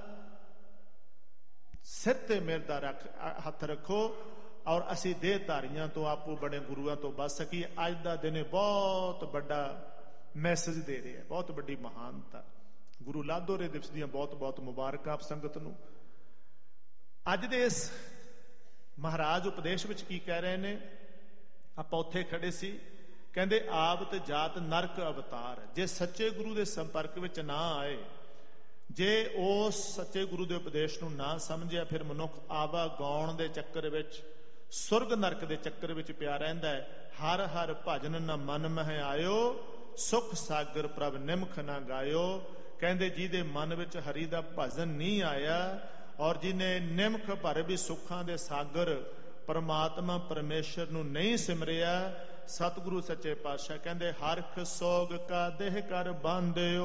ਸਿਰ ਤੇ ਮੇਰ ਦਾ ਹੱਥ ਰੱਖੋ ਔਰ ਅਸੀਂ ਦੇਹਧਾਰੀਆਂ ਤੋਂ, ਆਪੋ ਬੜੇ ਗੁਰੂਆਂ ਤੋਂ ਬਚ ਸਕੀਏ। ਅੱਜ ਦਾ ਦਿਨ ਬਹੁਤ ਵੱਡਾ ਮੈਸੇਜ ਦੇ ਰਿਹਾ, ਬਹੁਤ ਵੱਡੀ ਮਹਾਨਤਾ। ਗੁਰੂ ਲਾਦੋਰੇ ਦਿਵਸ ਦੀਆਂ ਬਹੁਤ ਬਹੁਤ ਮੁਬਾਰਕਾਂ ਆਪ ਸੰਗਤ ਨੂੰ। ਅੱਜ ਦੇ ਇਸ ਮਹਾਰਾਜ ਉਪਦੇਸ਼ ਵਿੱਚ ਕੀ ਕਹਿ ਰਹੇ ਨੇ? ਆਪਾਂ ਉੱਥੇ ਖੜੇ ਸੀ, ਕਹਿੰਦੇ ਆਬਤ ਜਾਤ ਨਰਕ ਅਵਤਾਰ। ਜੇ ਸੱਚੇ ਗੁਰੂ ਦੇ ਸੰਪਰਕ ਵਿੱਚ ਨਾ ਆਏ, ਜੇ ਉਸ ਸੱਚੇ ਗੁਰੂ ਦੇ ਉਪਦੇਸ਼ ਨੂੰ ਨਾ ਸਮਝਿਆ, ਫਿਰ ਮਨੁੱਖ ਆਵਾ ਗਾਉਣ ਦੇ ਚੱਕਰ ਵਿੱਚ, ਸੁਰਗ ਨਰਕ ਦੇ ਚੱਕਰ ਵਿੱਚ ਪਿਆ ਰਹਿੰਦਾ ਹੈ। ਹਰ ਹਰ ਭਜਨ ਨ ਮਨ ਮਹਿ ਆਇਓ, ਸੁਖ ਸਾਗਰ ਪ੍ਰਭ ਨਿਮਖ ਨਾ ਗਾਇਓ। ਕਹਿੰਦੇ ਜਿਹਦੇ ਮਨ ਵਿੱਚ ਹਰੀ ਦਾ ਭਜਨ ਨਹੀਂ ਆਇਆ ਔਰ ਜਿਹਨੇ ਨਿਮਖ ਭਰ ਵੀ ਸੁੱਖਾਂ ਦੇ ਸਾਗਰ ਪਰਮਾਤਮਾ ਪਰਮੇਸ਼ਰ ਨੂੰ ਨਹੀਂ ਸਿਮਰਿਆ, ਸਤਿਗੁਰੂ ਸੱਚੇ ਪਾਤਸ਼ਾਹ ਕਹਿੰਦੇ ਹਰਖ ਸੋਗ ਕਾ ਦੇਹ ਕਰ ਬਾਂਧਿਓ,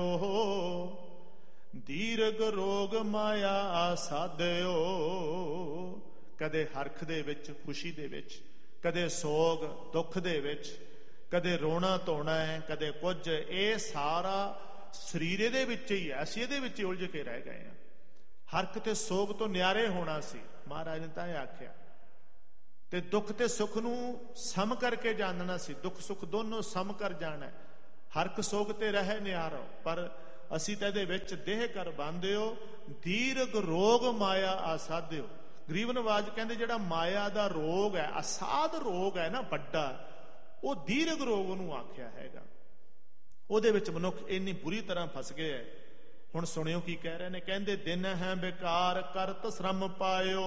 ਦੀਰਘ ਰੋਗ ਮਾਇਆ ਆਸਾਦਿਓ। ਕਦੇ ਹਰਖ ਦੇ ਵਿੱਚ, ਖੁਸ਼ੀ ਦੇ ਵਿੱਚ, ਕਦੇ ਸੋਗ ਦੁੱਖ ਦੇ ਵਿੱਚ, ਕਦੇ ਰੋਣਾ ਧੋਣਾ ਹੈ, ਕਦੇ ਕੁਝ। ਇਹ ਸਾਰਾ ਸਰੀਰ ਇਹਦੇ ਵਿੱਚ ਹੀ ਹੈ, ਅਸੀਂ ਇਹਦੇ ਵਿੱਚ ਉਲਝ ਕੇ ਰਹਿ ਗਏ ਹਾਂ। ਹਰਖ ਤੇ ਸੋਗ ਤੋਂ ਨਿਆਰੇ ਹੋਣਾ ਸੀ, ਮਹਾਰਾਜ ਨੇ ਤਾਂ ਇਹ ਆਖਿਆ। ਤੇ ਦੁੱਖ ਤੇ ਸੁੱਖ ਨੂੰ ਸਮ ਕਰਕੇ ਜਾਣਨਾ ਸੀ, ਦੁੱਖ ਸੁੱਖ ਦੋਨੋਂ ਸਮ ਕਰ ਜਾਣਾ। ਹਰਕ ਸੋਗ ਤੇ ਰਹਿ ਨਿਆਰੋ, ਪਰ ਅਸੀਂ ਤਾਂ ਇਹਦੇ ਵਿੱਚ ਦੇਹ ਕਰ ਬੰਦਿਓ, ਦੀਰਘ ਰੋਗ ਮਾਇਆ ਆਸਾਦਿਓ। ਗਰੀਬ ਨਵਾਜ ਕਹਿੰਦੇ ਜਿਹੜਾ ਮਾਇਆ ਦਾ ਰੋਗ ਹੈ, ਅਸਾਧ ਰੋਗ ਹੈ ਨਾ ਵੱਡਾ, ਉਹ ਦੀਰਘ ਰੋਗ ਉਹਨੂੰ ਆਖਿਆ ਹੈਗਾ। ਉਹਦੇ ਵਿੱਚ ਮਨੁੱਖ ਇੰਨੀ ਬੁਰੀ ਤਰ੍ਹਾਂ ਫਸ ਗਿਆ ਹੈ। ਹੁਣ ਸੁਣਿਓ ਕੀ ਕਹਿ ਰਹੇ ਨੇ, ਕਹਿੰਦੇ ਦਿਨ ਹੈ ਬੇਕਾਰ ਕਰਤ ਸ਼ਰਮ ਪਾਇਓ।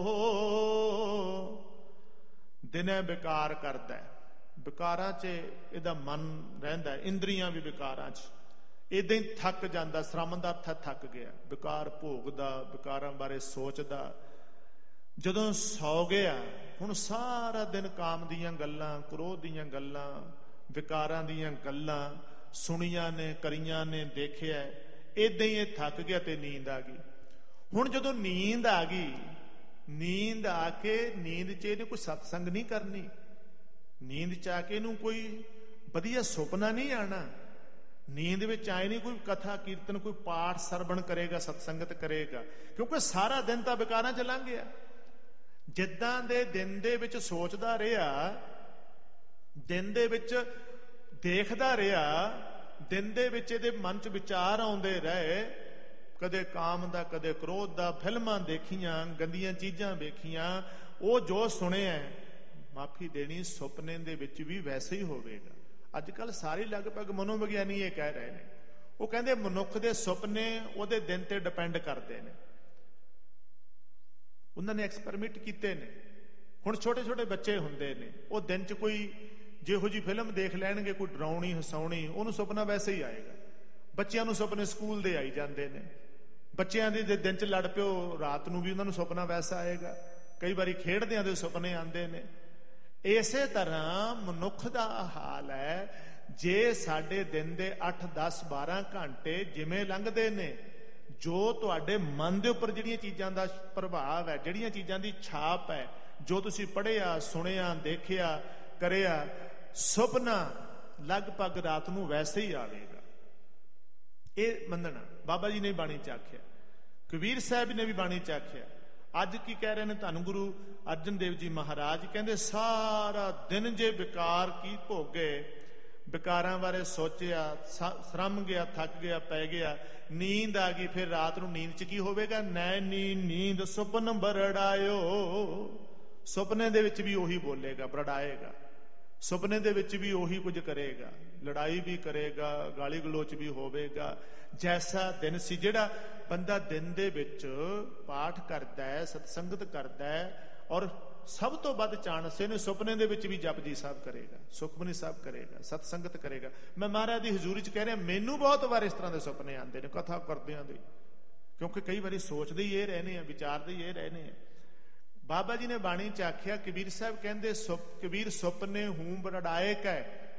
ਦਿਨ ਹੈ ਬੇਕਾਰ ਕਰਦਾ, ਵਿਕਾਰਾਂ 'ਚ ਇਹਦਾ ਮਨ ਰਹਿੰਦਾ, ਇੰਦਰੀਆਂ ਵੀ ਵਿਕਾਰਾਂ 'ਚ, ਏਦਾਂ ਹੀ ਥੱਕ ਜਾਂਦਾ। ਸ਼ਰਮ ਦਾ ਅਰਥ ਥੱਕ ਗਿਆ, ਵਿਕਾਰ ਭੋਗਦਾ, ਵਿਕਾਰਾਂ ਬਾਰੇ ਸੋਚਦਾ। ਜਦੋਂ ਸੌ ਗਿਆ, ਹੁਣ ਸਾਰਾ ਦਿਨ ਕਾਮ ਦੀਆਂ ਗੱਲਾਂ, ਕ੍ਰੋਧ ਦੀਆਂ ਗੱਲਾਂ, ਵਿਕਾਰਾਂ ਦੀਆਂ ਗੱਲਾਂ ਸੁਣੀਆਂ ਨੇ, ਕਰੀਆਂ ਨੇ, ਦੇਖਿਆ, ਏਦਾਂ ਹੀ ਇਹ ਥੱਕ ਗਿਆ ਤੇ ਨੀਂਦ ਆ ਗਈ। ਹੁਣ ਜਦੋਂ ਨੀਂਦ ਆ ਗਈ, ਨੀਂਦ ਆ ਕੇ ਨੀਂਦ 'ਚ ਇਹਨੇ ਕੋਈ ਸਤਸੰਗ ਨਹੀਂ ਕਰਨੀ, ਨੀਂਦ 'ਚ ਆ ਕੇ ਇਹਨੂੰ ਕੋਈ ਵਧੀਆ ਸੁਪਨਾ ਨਹੀਂ ਆਣਾ, ਨੀਂਦ ਵਿੱਚ ਆਏ ਨਹੀਂ ਕੋਈ ਕਥਾ ਕੀਰਤਨ, ਕੋਈ ਪਾਠ ਸਰਵਣ ਕਰੇਗਾ, ਸਤਸੰਗਤ ਕਰੇਗਾ, ਕਿਉਂਕਿ ਸਾਰਾ ਦਿਨ ਤਾਂ ਵਿਕਾਰਾਂ 'ਚ ਲੰਘ ਗਿਆ। ਜਿੱਦਾਂ ਦੇ ਦਿਨ ਦੇ ਵਿੱਚ ਸੋਚਦਾ ਰਿਹਾ, ਦਿਨ ਦੇ ਵਿੱਚ ਦੇਖਦਾ ਰਿਹਾ, ਦਿਨ ਦੇ ਵਿੱਚ ਇਹਦੇ ਮਨ 'ਚ ਵਿਚਾਰ ਆਉਂਦੇ ਰਹੇ, ਕਦੇ ਕਾਮ ਦਾ, ਕਦੇ ਕ੍ਰੋਧ ਦਾ, ਫਿਲਮਾਂ ਦੇਖੀਆਂ, ਗੰਦੀਆਂ ਚੀਜ਼ਾਂ ਵੇਖੀਆਂ, ਉਹ ਜੋ ਸੁਣਿਆ ਮਾਫੀ ਦੇਣੀ ਸੁਪਨੇ ਦੇ ਵਿੱਚ ਵੀ ਵੈਸੇ ਹੀ ਹੋਵੇਗਾ। ਅੱਜ ਕੱਲ੍ਹ ਸਾਰੇ ਲਗਭਗ ਮਨੋਵਿਗਿਆਨੀ ਇਹ ਕਹਿ ਰਹੇ ਨੇ, ਉਹ ਕਹਿੰਦੇ ਮਨੁੱਖ ਦੇ ਸੁਪਨੇ ਉਹਦੇ ਦਿਨ ਤੇ ਡਿਪੈਂਡ ਕਰਦੇ ਨੇ। ਉਹਨਾਂ ਨੇ ਐਕਸਪੈਰੀਮੈਂਟ ਕੀਤੇ ਨੇ। ਹੁਣ ਛੋਟੇ ਛੋਟੇ ਬੱਚੇ ਹੁੰਦੇ ਨੇ, ਉਹ ਦਿਨ 'ਚ ਕੋਈ ਜਿਹੋ ਜਿਹੀ ਫਿਲਮ ਦੇਖ ਲੈਣਗੇ, ਕੋਈ ਡਰਾਉਣੀ ਹਸਾਉਣੀ, ਉਹਨੂੰ ਸੁਪਨਾ ਵੈਸੇ ਹੀ ਆਏਗਾ। ਬੱਚਿਆਂ ਨੂੰ ਸੁਪਨੇ ਸਕੂਲ ਦੇ ਆਈ ਜਾਂਦੇ ਨੇ। ਬੱਚਿਆਂ ਦੇ ਜੇ ਦਿਨ 'ਚ ਲੜ ਪਿਓ, ਰਾਤ ਨੂੰ ਵੀ ਉਹਨਾਂ ਨੂੰ ਸੁਪਨਾ ਵੈਸਾ ਆਏਗਾ। ਕਈ ਵਾਰੀ ਖੇਡਦਿਆਂ ਦੇ ਸੁਪਨੇ ਆਉਂਦੇ ਨੇ। ਇਸੇ ਤਰ੍ਹਾਂ ਮਨੁੱਖ ਦਾ ਹਾਲ ਹੈ। ਜੇ ਸਾਡੇ ਦਿਨ ਦੇ 8, 10, 12 ਘੰਟੇ ਜਿਵੇਂ ਲੰਘਦੇ ਨੇ, ਜੋ ਤੁਹਾਡੇ ਮਨ ਦੇ ਉੱਪਰ ਜਿਹੜੀਆਂ ਚੀਜ਼ਾਂ ਦਾ ਪ੍ਰਭਾਵ ਹੈ, ਜਿਹੜੀਆਂ ਚੀਜ਼ਾਂ ਦੀ ਛਾਪ ਹੈ, ਜੋ ਤੁਸੀਂ ਪੜ੍ਹਿਆ, ਸੁਣਿਆ, ਦੇਖਿਆ, ਕਰਿਆ, ਸੁਪਨਾ ਲਗਭਗ ਰਾਤ ਨੂੰ ਵੈਸੇ ਹੀ ਆਵੇਗਾ। ਇਹ ਮੰਨਣਾ ਬਾਬਾ ਜੀ ਨੇ ਬਾਣੀ 'ਚ ਆਖਿਆ, ਕਬੀਰ ਸਾਹਿਬ ਨੇ ਵੀ ਬਾਣੀ 'ਚ ਆਖਿਆ। ਅੱਜ ਕੀ ਕਹਿ ਰਹੇ ਨੇ ਧੰਨ ਗੁਰੂ ਅਰਜਨ ਦੇਵ ਜੀ ਮਹਾਰਾਜ, ਕਹਿੰਦੇ ਸਾਰਾ ਦਿਨ ਜੇ ਵਿਕਾਰ ਕੀ ਭੋਗੇ, ਵਿਕਾਰਾਂ ਬਾਰੇ ਸੋਚਿਆ, ਸ਼ਰਮ ਗਿਆ, ਥੱਕ ਗਿਆ, ਪੈ ਗਿਆ, ਨੀਂਦ ਆ ਗਈ, ਫਿਰ ਰਾਤ ਨੂੰ ਨੀਂਦ 'ਚ ਕੀ ਹੋਵੇਗਾ, ਨੈਣੀ ਨੀਂਦ ਸੁਪਨ ਬਰੜਾਇਓ। ਸੁਪਨੇ ਦੇ ਵਿੱਚ ਵੀ ਉਹੀ ਬੋਲੇਗਾ, ਬਰੜਾਏਗਾ। ਸੁਪਨੇ ਦੇ ਵਿੱਚ ਵੀ ਉਹੀ ਕੁਝ ਕਰੇਗਾ, ਲੜਾਈ ਵੀ ਕਰੇਗਾ, ਗਾਲੀ ਗਲੋਚ ਵੀ ਹੋਵੇਗਾ। ਜੈਸਾ ਦਿਨ ਸੀ, ਜਿਹੜਾ ਬੰਦਾ ਦਿਨ ਦੇ ਵਿੱਚ ਪਾਠ ਕਰਦਾ ਹੈ, ਸਤਸੰਗਤ ਕਰਦਾ ਹੈ, ਔਰ ਸਭ ਤੋਂ ਵੱਧ ਚਾਣਸੇ ਨੇ ਸੁਪਨੇ ਦੇ ਵਿੱਚ ਵੀ ਜਪਜੀ ਸਾਹਿਬ ਕਰੇਗਾ, ਸੁਖਮਨੀ ਸਾਹਿਬ ਕਰੇਗਾ, ਸਤਸੰਗਤ ਕਰੇਗਾ। ਮੈਂ ਮਹਾਰਾਜ ਦੀ ਹਜ਼ੂਰੀ 'ਚ ਕਹਿ ਰਿਹਾ, ਮੈਨੂੰ ਬਹੁਤ ਵਾਰ ਇਸ ਤਰ੍ਹਾਂ ਦੇ ਸੁਪਨੇ ਆਉਂਦੇ ਨੇ ਕਥਾ ਕਰਦਿਆਂ ਦੇ, ਕਿਉਂਕਿ ਕਈ ਵਾਰੀ ਸੋਚਦੇ ਹੀ ਇਹ ਰਹਿਣੇ ਆ, ਵਿਚਾਰਦੇ ਹੀ ਇਹ ਰਹਿਣੇ ਆ। ਬਾਬਾ ਜੀ ਨੇ ਬਾਣੀ 'ਚ ਆਖਿਆ, ਕਬੀਰ ਸਾਹਿਬ ਕਹਿੰਦੇ, ਕਬੀਰ ਸੁਪਨੇ ਹੂੰ ਬਰੜਾਏ ਕੈ,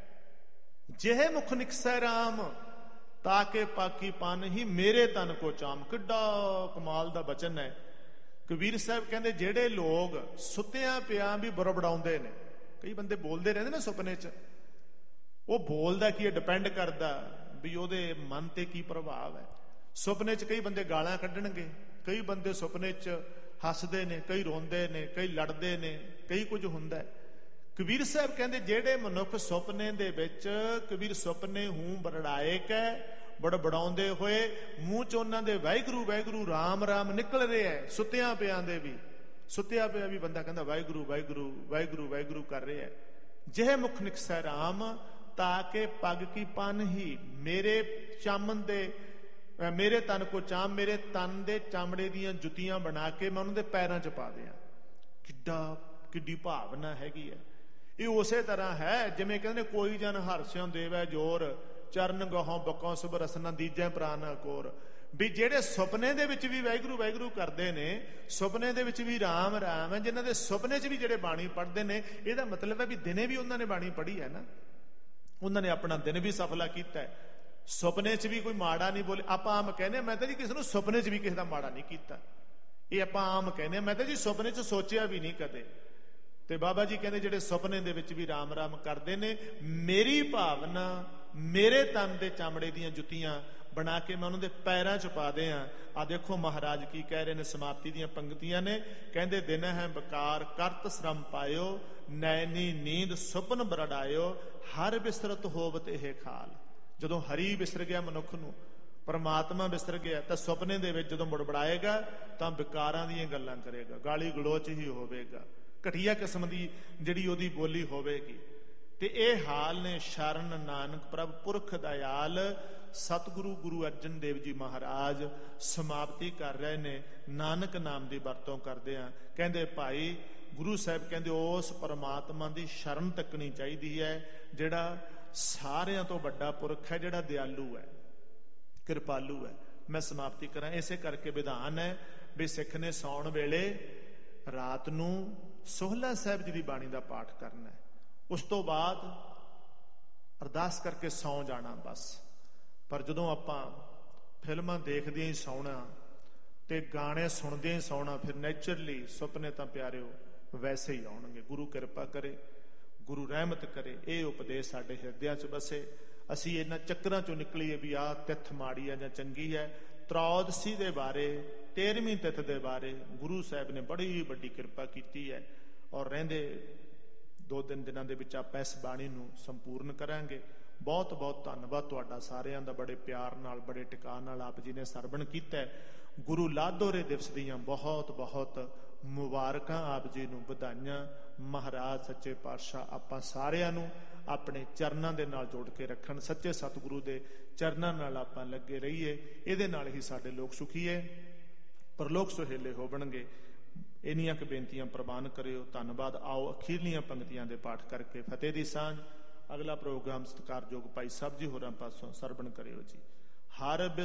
ਜਿਹੇ ਮੁਖ ਨਿਕਸੈ ਰਾਮ, ਤਾਕੇ ਪਾਕੀ ਪਨ ਹੀ ਮੇਰੇ ਤਨ ਕੋ ਚਾਮ। ਕਿੱਡਾ ਕਮਾਲ ਦਾ ਬਚਨ ਹੈ। ਕਬੀਰ ਸਾਹਿਬ ਕਹਿੰਦੇ, ਜਿਹੜੇ ਲੋਕ ਸੁੱਤਿਆਂ ਪਿਆਂ ਵੀ ਬੜਬੜਾਉਂਦੇ ਨੇ, ਕਈ ਬੰਦੇ ਬੋਲਦੇ ਰਹਿੰਦੇ ਨੇ ਸੁਪਨੇ 'ਚ, ਉਹ ਬੋਲਦਾ ਕੀ ਹੈ, ਡਿਪੈਂਡ ਕਰਦਾ ਵੀ ਉਹਦੇ ਮਨ ਤੇ ਕੀ ਪ੍ਰਭਾਵ ਹੈ। ਸੁਪਨੇ 'ਚ ਕਈ ਬੰਦੇ ਗਾਲਾਂ ਕੱਢਣਗੇ, ਕਈ ਬੰਦੇ ਸੁਪਨੇ 'ਚ ਹੱਸਦੇ ਨੇ, ਕਈ ਰੋਂਦੇ ਨੇ, ਕਈ ਲੜਦੇ ਨੇ, ਕਈ ਕੁਝ ਹੁੰਦਾ। ਕਬੀਰ ਸਾਹਿਬ ਕਹਿੰਦੇ, ਜਿਹੜੇ ਮਨੁੱਖ ਸੁਪਨੇ ਦੇ ਵਿੱਚ, ਕਬੀਰ ਸੁਪਨੇ ਹੂੰ ਬਰੜਾਏ ਕੈ, ਬੜਬੜਾਉਂਦੇ ਹੋਏ ਮੂੰਹ 'ਚ ਉਹਨਾਂ ਦੇ ਵਾਹਿਗੁਰੂ ਵਾਹਿਗੁਰੂ ਰਾਮ ਰਾਮ ਨਿਕਲ ਰਿਹਾ ਹੈ। ਸੁੱਤਿਆਂ ਪਿਆਂ ਦੇ ਵੀ, ਸੁੱਤਿਆ ਪਿਆ ਵੀ ਬੰਦਾ ਕਹਿੰਦਾ ਵਾਹਿਗੁਰੂ ਵਾਹਿਗੁਰੂ ਵਾਹਿਗੁਰੂ ਵਾਹਿਗੁਰੂ ਕਰ ਰਿਹਾ ਹੈ। ਜਿਹੇ ਮੁਖ ਨਿਕਸੈ ਰਾਮ, ਤਾਕੇ ਪੱਗ ਕੀ ਪਨ ਹੀ, ਮੇਰੇ ਚਾਮਨ ਦੇ, ਮੇਰੇ ਤਨ ਕੋ ਚਾਮ, ਮੇਰੇ ਤਨ ਦੇ ਚਮੜੇ ਦੀਆਂ ਜੁੱਤੀਆਂ ਬਣਾ ਕੇ ਮੈਂ ਉਹਨਾਂ ਦੇ ਪੈਰਾਂ 'ਚ ਪਾ ਦਿਆਂ। ਕਿੱਡੀ ਭਾਵਨਾ ਹੈਗੀ ਹੈ। ਇਹ ਉਸੇ ਤਰ੍ਹਾਂ ਹੈ ਜਿਵੇਂ ਕਹਿੰਦੇ ਨੇ, ਕੋਈ ਜਨ ਹਰਸਿਓ ਦੇਵੈ ਜੋਰ, ਚਰਨ ਗਹੋਂ ਬਕੋਂ ਸੁਭ ਰਸਨਾ ਦੀਜੈ ਪ੍ਰਾਨ ਕੋਰ। ਵੀ ਜਿਹੜੇ ਸੁਪਨੇ ਦੇ ਵਿੱਚ ਵੀ ਵਾਹਿਗੁਰੂ ਵਾਹਿਗੁਰੂ ਕਰਦੇ ਨੇ, ਸੁਪਨੇ ਦੇ ਵਿੱਚ ਵੀ ਰਾਮ ਰਾਮ ਹੈ, ਜਿਨ੍ਹਾਂ ਦੇ ਸੁਪਨੇ 'ਚ ਵੀ ਜਿਹੜੇ ਬਾਣੀ ਪੜ੍ਹਦੇ ਨੇ, ਇਹਦਾ ਮਤਲਬ ਹੈ ਵੀ ਦਿਨੇ ਵੀ ਉਹਨਾਂ ਨੇ ਬਾਣੀ ਪੜ੍ਹੀ ਹੈ ਨਾ, ਉਹਨਾਂ ਨੇ ਆਪਣਾ ਦਿਨ ਵੀ ਸਫਲਾ ਕੀਤਾ ਹੈ। ਸੁਪਨੇ 'ਚ ਵੀ ਕੋਈ ਮਾੜਾ ਨਹੀਂ ਬੋਲੇ। ਆਪਾਂ ਆਮ ਕਹਿੰਦੇ, ਮੈਂ ਤਾਂ ਜੀ ਕਿਸੇ ਨੂੰ ਸੁਪਨੇ 'ਚ ਵੀ ਕਿਸੇ ਦਾ ਮਾੜਾ ਨਹੀਂ ਕੀਤਾ, ਇਹ ਆਪਾਂ ਆਮ ਕਹਿੰਦੇ, ਮੈਂ ਤਾਂ ਜੀ ਸੁਪਨੇ 'ਚ ਸੋਚਿਆ ਵੀ ਨਹੀਂ ਕਦੇ। ਤੇ ਬਾਬਾ ਜੀ ਕਹਿੰਦੇ, ਜਿਹੜੇ ਸੁਪਨੇ ਦੇ ਵਿੱਚ ਵੀ ਰਾਮ ਰਾਮ ਕਰਦੇ ਨੇ, ਮੇਰੀ ਭਾਵਨਾ, ਮੇਰੇ ਤਨ ਦੇ ਚਮੜੇ ਦੀਆਂ ਜੁੱਤੀਆਂ ਬਣਾ ਕੇ ਮੈਂ ਉਹਨਾਂ ਦੇ ਪੈਰਾਂ 'ਚ ਪਾ ਦਿਆਂ। ਆ ਦੇਖੋ ਮਹਾਰਾਜ ਕੀ ਕਹਿ ਰਹੇ ਨੇ, ਸਮਾਪਤੀ ਦੀਆਂ ਪੰਕਤੀਆਂ ਨੇ, ਕਹਿੰਦੇ, ਦਿਨ ਹੈ ਬਕਾਰ ਕਰਤ ਸ਼ਰਮ ਪਾਇਓ, ਨੈਣੀ ਨੀਂਦ ਸੁਪਨ ਬਰੜਾਇਓ, ਹਰ ਬਿਸਰਤ ਹੋਵਤ ਇਹ ਖਾਲ। ਜਦੋਂ ਹਰੀ ਵਿਸਰ ਗਿਆ ਮਨੁੱਖ ਨੂੰ, ਪਰਮਾਤਮਾ ਵਿਸਰ ਗਿਆ, ਤਾਂ ਸੁਪਨੇ ਦੇ ਵਿੱਚ ਜਦੋਂ ਮੁੜਬੜਾਏਗਾ ਤਾਂ ਵਿਕਾਰਾਂ ਦੀਆਂ ਗੱਲਾਂ ਕਰੇਗਾ, ਗਾਲੀ ਗਲੋਚ ਹੀ ਹੋਵੇਗਾ, ਘਟੀਆ ਕਿਸਮ ਦੀ ਜਿਹੜੀ ਉਹਦੀ ਬੋਲੀ ਹੋਵੇਗੀ। ਤੇ ਇਹ ਹਾਲ ਨੇ ਸ਼ਰਨ ਨਾਨਕ ਪ੍ਰਭ ਪੁਰਖ ਦਇਆਲ ਸਤਿਗੁਰੂ ਗੁਰੂ ਅਰਜਨ ਦੇਵ ਜੀ ਮਹਾਰਾਜ ਸਮਾਪਤੀ ਕਰ ਰਹੇ ਨੇ ਨਾਨਕ ਨਾਮ ਦੀ ਵਰਤੋਂ ਕਰਦੇ ਆ। ਕਹਿੰਦੇ ਭਾਈ ਗੁਰੂ ਸਾਹਿਬ ਕਹਿੰਦੇ ਉਸ ਪਰਮਾਤਮਾ ਦੀ ਸ਼ਰਨ ਤੱਕਣੀ ਚਾਹੀਦੀ ਹੈ ਜਿਹੜਾ ਸਾਰਿਆਂ ਤੋਂ ਵੱਡਾ ਪੁਰਖ ਹੈ, ਜਿਹੜਾ ਦਿਆਲੂ ਹੈ, ਕਿਰਪਾਲੂ ਹੈ। ਮੈਂ ਸਮਾਪਤੀ ਕਰਾਂ। ਇਸੇ ਕਰਕੇ ਵਿਧਾਨ ਹੈ ਵੀ ਸਿੱਖ ਨੇ ਸੌਣ ਵੇਲੇ ਰਾਤ ਨੂੰ ਸੋਹਲਾ ਸਾਹਿਬ ਜੀ ਦੀ ਬਾਣੀ ਦਾ ਪਾਠ ਕਰਨਾ ਹੈ, ਉਸ ਤੋਂ ਬਾਅਦ ਅਰਦਾਸ ਕਰਕੇ ਸੌਂ ਜਾਣਾ ਬਸ। ਪਰ ਜਦੋਂ ਆਪਾਂ ਫਿਲਮਾਂ ਦੇਖਦਿਆਂ ਹੀ ਸੌਣਾ ਤੇ ਗਾਣੇ ਸੁਣਦਿਆਂ ਹੀ ਸੌਣਾ, ਫਿਰ ਨੈਚੁਰਲੀ ਸੁਪਨੇ ਤਾਂ ਪਿਆਰਿਓ ਵੈਸੇ ਹੀ ਆਉਣਗੇ। ਗੁਰੂ ਕਿਰਪਾ ਕਰੇ, ਗੁਰੂ ਰਹਿਮਤ ਕਰੇ, ਇਹ ਉਪਦੇਸ਼ ਸਾਡੇ ਹਿਰਦਿਆਂ 'ਚ ਬਸੇ। ਅਸੀਂ ਇਹਨਾਂ ਚੱਕਰਾਂ 'ਚੋਂ ਨਿਕਲੀਏ ਵੀ ਆਹ ਤਿੱਥ ਮਾੜੀ ਹੈ ਜਾਂ ਚੰਗੀ ਹੈ। ਤ੍ਰੋਦਸੀ ਦੇ ਬਾਰੇ, 13ਵੀਂ ਤਿੱਥ ਦੇ ਬਾਰੇ ਗੁਰੂ ਸਾਹਿਬ ਨੇ ਬੜੀ ਵੱਡੀ ਕਿਰਪਾ ਕੀਤੀ ਹੈ, ਔਰ ਰਹਿੰਦੇ 2-3 ਦਿਨਾਂ ਦੇ ਵਿੱਚ ਆਪਾਂ ਇਸ ਬਾਣੀ ਨੂੰ ਸੰਪੂਰਨ ਕਰਾਂਗੇ। ਬਹੁਤ ਬਹੁਤ ਧੰਨਵਾਦ ਤੁਹਾਡਾ ਸਾਰਿਆਂ ਦਾ, ਬੜੇ ਪਿਆਰ ਨਾਲ, ਬੜੇ ਟਿਕਾ ਨਾਲ ਆਪ ਜੀ ਨੇ ਸਰਵਣ ਕੀਤਾ। ਗੁਰੂ ਲਾਧੋਰੇ ਦਿਵਸ ਦੀਆਂ ਬਹੁਤ ਬਹੁਤ ਮੁਬਾਰਕਾਂ, ਆਪ ਜੀ ਨੂੰ ਵਧਾਈਆਂ। ਮਹਾਰਾਜ ਸੱਚੇ ਪਾਤਸ਼ਾਹ ਆਪਾਂ ਸਾਰਿਆਂ ਨੂੰ ਆਪਣੇ ਚਰਨਾਂ ਦੇ ਨਾਲ ਜੋੜ ਕੇ ਰੱਖਣ। ਸੱਚੇ ਸਤਿਗੁਰੂ ਦੇ ਚਰਨਾਂ ਨਾਲ ਆਪਾਂ ਲੱਗੇ ਰਹੀਏ, ਇਹਦੇ ਨਾਲ ਹੀ ਸਾਡੇ ਲੋਕ ਸੁਖੀਏ, ਪਰਲੋਕ ਸੁਹੇਲੇ ਹੋਵਣਗੇ। ਇੰਨੀਆਂ ਕੁ ਬੇਨਤੀਆਂ ਪ੍ਰਵਾਨ ਕਰਿਓ। ਧੰਨਵਾਦ। ਆਓ ਅਖੀਰਲੀਆਂ ਪੰਕਤੀਆਂ ਦੇ ਪਾਠ ਕਰਕੇ ਫਤਿਹ ਦੀ ਸਾਂਝ। ਅਗਲਾ ਪ੍ਰੋਗਰਾਮ ਸਤਿਕਾਰਯੋਗ ਭਾਈ ਸਾਹਿਬ ਜੀ ਹੋਰਾਂ ਪਾਸੋਂ ਸਰਵਣ ਕਰਿਓ ਜੀ। ਹਰ